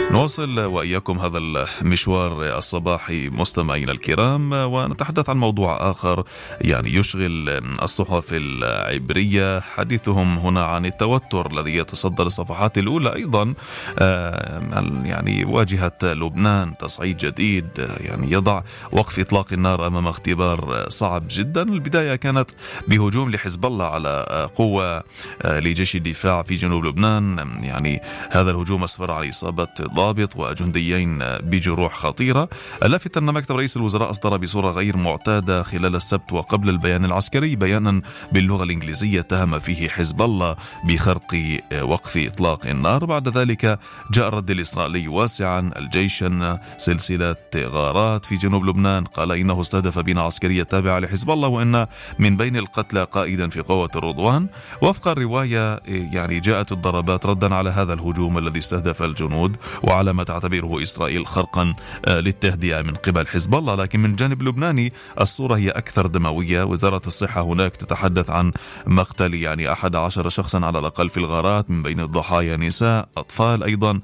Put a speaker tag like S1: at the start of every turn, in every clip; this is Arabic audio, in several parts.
S1: نواصل وإياكم هذا المشوار الصباحي مستمعينا الكرام، ونتحدث عن موضوع آخر يشغل الصحف العبرية. حديثهم هنا عن التوتر الذي يتصدر الصفحات الأولى. أيضا واجهة لبنان تصعيد جديد يضع وقف إطلاق النار أمام اختبار صعب جدا. البداية كانت بهجوم لحزب الله على قوة لجيش الدفاع في جنوب لبنان. هذا الهجوم أسفر عن إصابة ضابط وجنديين بجروح خطيرة. اللافت أن مكتب رئيس الوزراء أصدر بصورة غير معتادة خلال السبت وقبل البيان العسكري بيانا باللغة الإنجليزية اتهم فيه حزب الله بخرق وقف إطلاق النار. بعد ذلك جاء الرد الإسرائيلي واسعا. الجيش سلسلة غارات في جنوب لبنان قال إنه استهدف بناء عسكرية تابعة لحزب الله، وإن من بين القتلى قائدا في قوة الرضوان. وفق الرواية جاءت الضربات ردا على هذا الهجوم الذي استهدف الجنود وعلى ما تعتبره إسرائيل خرقا للتهدئة من قبل حزب الله. لكن من جانب لبناني الصورة هي أكثر دموية. وزارة الصحة هناك تتحدث عن مقتل 11 شخصا على الأقل في الغارات، من بين الضحايا نساء أطفال أيضا،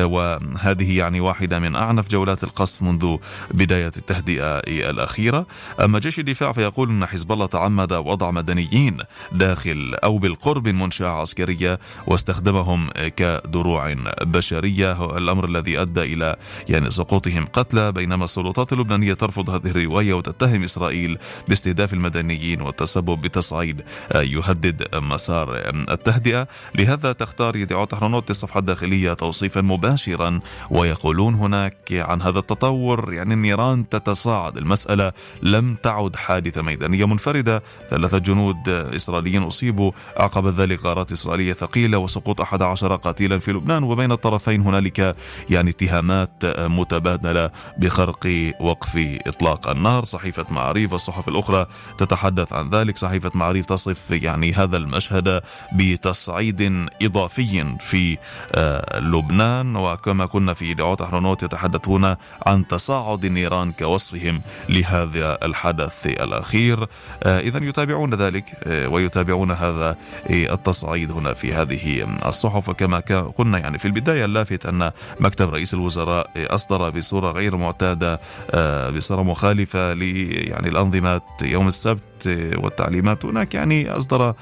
S1: وهذه واحدة من أعنف جولات القصف منذ بداية التهدئة الأخيرة. أما جيش الدفاع فيقول أن حزب الله تعمد وضع مدنيين داخل أو بالقرب من منشأة عسكرية واستخدمهم كدروع بشرية، الأمر الذي أدى إلى سقوطهم قتلى. بينما السلطات اللبنانية ترفض هذه الرواية وتتهم إسرائيل باستهداف المدنيين والتسبب بتصعيد يهدد مسار التهدئة. لهذا تختار يدعوات حرنوت الصفحة الداخلية توصيفا مباشرا، ويقولون هناك عن هذا التطور النيران تتصاعد. المسألة لم تعد حادثة ميدانية منفردة. 3 جنود إسرائيليين أصيبوا عقب ذلك غارات إسرائيلية ثقيلة وسقوط 11 قتيلا في لبنان. وبين الطرفين هنالك اتهامات متبادلة بخرق وقف إطلاق النار. صحيفة معاريف والصحف الأخرى تتحدث عن ذلك. صحيفة معاريف تصف هذا المشهد بتصعيد إضافي في لبنان، وكما كنا في إذاعات أحرنوت يتحدثون عن تصاعد النيران كوصفهم لهذا الحدث الأخير. إذن يتابعون ذلك ويتابعون هذا التصعيد هنا في هذه الصحف. وكما قلنا في البداية اللافت أن مكتب رئيس الوزراء أصدر بصورة غير معتادة، بصورة مخالفة للأنظمة يوم السبت والتعليمات هناك، أصدر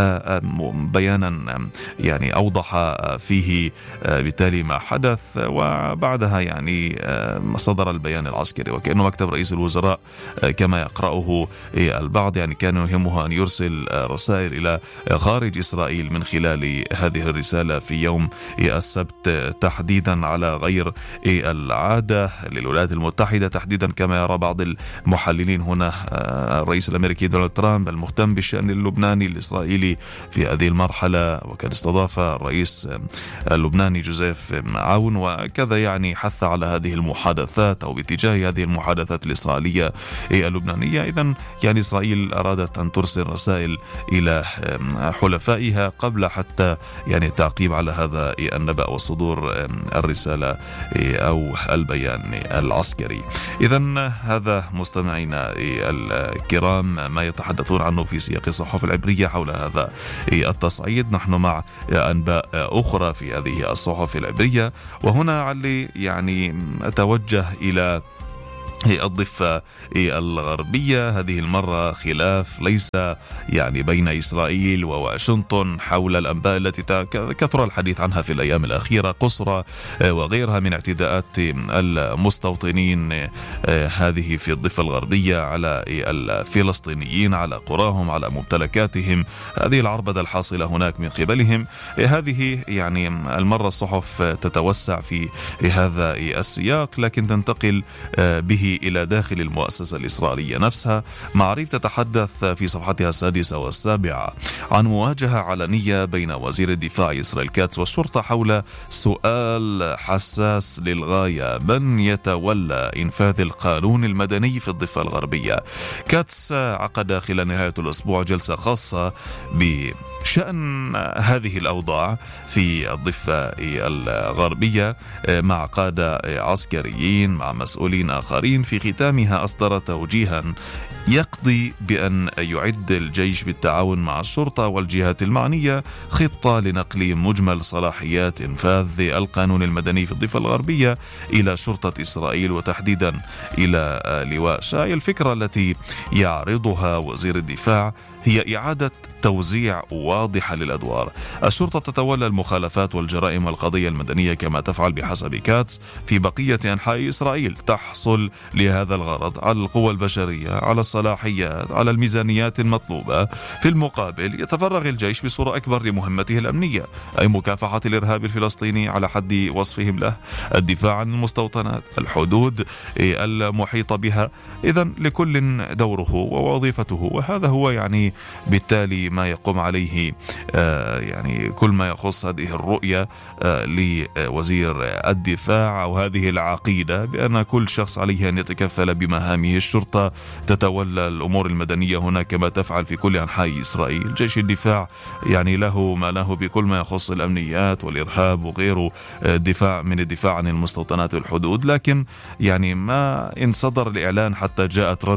S1: بيانا أوضح فيه بالتالي ما حدث. وبعدها صدر البيان العسكري، وكأنه مكتب رئيس الوزراء كما يقرأه البعض كان يهمه أن يرسل رسائل إلى خارج إسرائيل من خلال هذه الرسالة في يوم السبت تحديدا على غير العادة للولايات المتحدة تحديدا، كما يرى بعض المحللين هنا. الرئيس الأمريكي دونالد ترامب المهتم بالشأن اللبناني الإسرائيلي في هذه المرحلة، وكان استضاف الرئيس اللبناني جوزيف عون، وكذا حث على هذه المحادثات أو باتجاه هذه المحادثات الإسرائيلية اللبنانية. إذن إسرائيل أرادت أن ترسل رسائل إلى حلفائها قبل حتى التعقيب على هذا النبأ وصدور الرسالة أو البيان العسكري. إذن هذا مستمعينا الكرام ما يتحدثون عنه في سياق الصحف العبرية حول هذا التصعيد. نحن مع أنباء أخرى في هذه الصحف العبرية، وهنا علي أتوجه إلى الضفة الغربية. هذه المرة خلاف ليس بين إسرائيل وواشنطن حول الأنباء التي كثر الحديث عنها في الأيام الأخيرة، قسرى وغيرها من اعتداءات المستوطنين هذه في الضفة الغربية على الفلسطينيين، على قراهم، على ممتلكاتهم، هذه العربدة الحاصلة هناك من قبلهم. هذه المرة الصحف تتوسع في هذا السياق، لكن تنتقل به إلى داخل المؤسسة الإسرائيلية نفسها. معاريف تتحدث في صفحتها 6 و7 عن مواجهة علنية بين وزير الدفاع إسرائيل كاتس والشرطة حول سؤال حساس للغاية: من يتولى إنفاذ القانون المدني في الضفة الغربية؟ كاتس عقد خلال نهاية الأسبوع جلسة خاصة بشأن هذه الأوضاع في الضفة الغربية مع قادة عسكريين، مع مسؤولين آخرين في ختامها أصدر توجيها يقضي بأن يعد الجيش بالتعاون مع الشرطة والجهات المعنية خطة لنقل مجمل صلاحيات إنفاذ القانون المدني في الضفة الغربية إلى شرطة إسرائيل، وتحديدا إلى لواء شاي. الفكرة التي يعرضها وزير الدفاع هي إعادة توزيع واضحة للأدوار. الشرطة تتولى المخالفات والجرائم والقضية المدنية كما تفعل بحسب كاتس في بقية أنحاء إسرائيل. تحصل لهذا الغرض على القوى البشرية، على الصلاحيات، على الميزانيات المطلوبة. في المقابل يتفرغ الجيش بصورة أكبر لمهمته الأمنية، أي مكافحة الإرهاب الفلسطيني على حد وصفهم له، الدفاع عن المستوطنات، الحدود المحيطة بها. إذن لكل دوره ووظيفته، وهذا هو يعني بالتالي ما يقوم عليه يعني كل ما يخص هذه الرؤية لوزير الدفاع، أو هذه العقيدة بأن كل شخص عليه أن يتكفل بمهامه. الشرطة تتولى الأمور المدنية هنا كما تفعل في كل أنحاء إسرائيل. جيش الدفاع يعني له ما له بكل ما يخص الأمنيات والإرهاب وغيره، الدفاع عن المستوطنات والحدود. لكن يعني ما إن صدر الإعلان حتى جاءت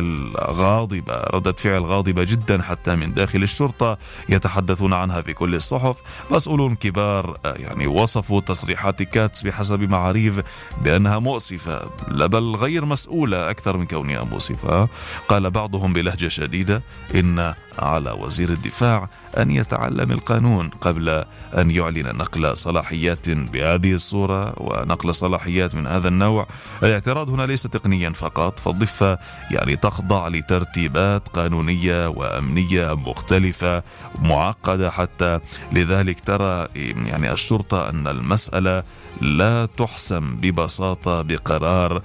S1: ردة فعل غاضبة جدا حتى من داخل الشرطة، يتحدثون عنها في كل الصحف. مسؤولون كبار يعني وصفوا تصريحات كاتس بحسب معاريف بأنها مؤسفة، بل غير مسؤولة أكثر من كونها مؤسفة. قال بعضهم بلهجة شديدة إن على وزير الدفاع أن يتعلم القانون قبل أن يعلن نقل صلاحيات بهذه الصورة ونقل صلاحيات من هذا النوع. الاعتراض هنا ليس تقنيا فقط، فالضفة يعني تخضع لترتيبات قانونية وأمنية مختلفة معقدة حتى. لذلك ترى يعني الشرطة أن المسألة لا تحسم ببساطة بقرار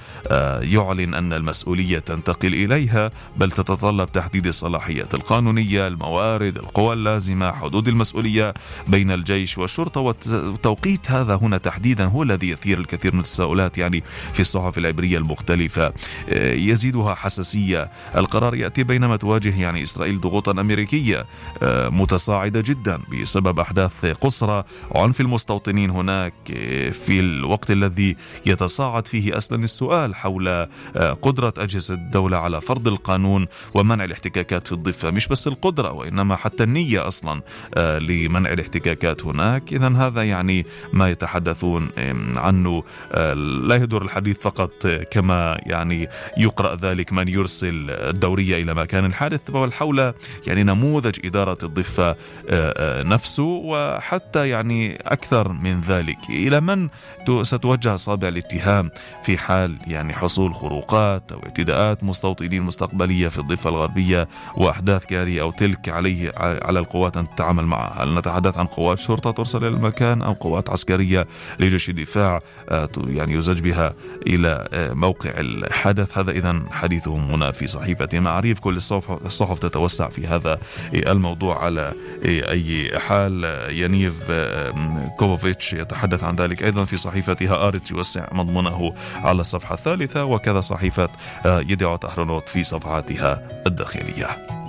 S1: يعلن أن المسؤولية تنتقل إليها، بل تتطلب تحديد الصلاحيات القانونية، الموارد، القوى اللازمة، حدود المسؤولية بين الجيش والشرطة. وتوقيت هذا هنا تحديدا هو الذي يثير الكثير من التساؤلات يعني في الصحف العبرية المختلفة، يزيدها حساسية. القرار يأتي بينما تواجه يعني إسرائيل ضغوطا أمريكية متصاعدة جدا بسبب أحداث قسرة وعنف المستوطنين هناك، في الوقت الذي يتصاعد فيه أصلا السؤال حول قدرة أجهزة الدولة على فرض القانون ومنع الاحتكاكات في الضفة. مش بس القدرة وإنما حتى النية أصلا لمنع الاحتكاكات هناك. إذن هذا يعني ما يتحدثون عنه. لا يدور الحديث فقط كما يعني يقرأ ذلك من يرسل الدورية إلى مكان الحادث، بل حول يعني نموذج إدارة الضفة نفسه، وحتى يعني أكثر من ذلك إلى من ستوجه أصابع الاتهام في حال يعني حصول خروقات أو اعتداءات مستوطنين مستقبلية في الضفة الغربية وأحداث كهذه أو تلك على القوات أن تتعامل معها. هل نتحدث عن قوات شرطة ترسل إلى المكان أو قوات عسكرية لجيش الدفاع يعني يزج بها إلى موقع الحدث؟ هذا إذن حديثهم هنا في صحيفة معاريف. كل الصحف تتوسع في هذا الموضوع على أي حال. ينيف كوفوفيتش يتحدث عن ذلك أيضا في صحيفتها آرتس، يوسع مضمونه على الصفحة الثالثة، وكذا صحيفة يدعو أحرنوت في صفحاتها الداخلية.